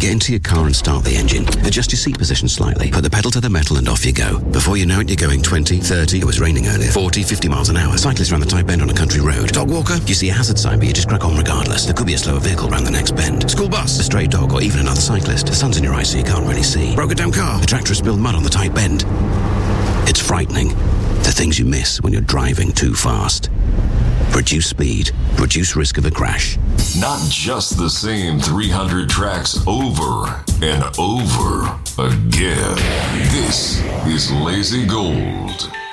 Get into your car and start the engine. Adjust your seat position slightly. Put the pedal to the metal and off you go. Before you know it, you're going 20, 30, it was raining earlier, 40, 50 miles an hour. Cyclists around the tight bend on a country road. Dog walker, you see a hazard sign, but you just crack on regardless. There could be a slower vehicle around the next bend. School bus, a stray dog, or even another cyclist. The sun's in your eyes, so you can't really see. Broken down car, a tractor has spilled mud on the tight bend. It's frightening. The things you miss when you're driving too fast. Reduce speed, reduce risk of a crash. Not just the same 300 tracks over and over again. This is Lazy Gold.